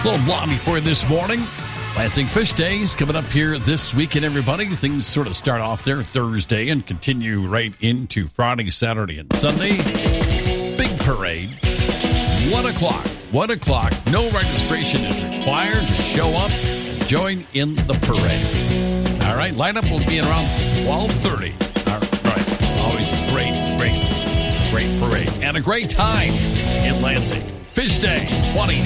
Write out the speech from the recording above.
Little Blondie for you this morning. Lansing Fish Days coming up here this weekend, everybody. Things sort of start off there Thursday and continue right into Friday, Saturday, and Sunday. Big parade. 1 o'clock. 1 o'clock. No registration is required to show up and join in the parade. All right, lineup will be around 12:30. All right. Always a great parade and a great time in Lansing. Fish Days 2016.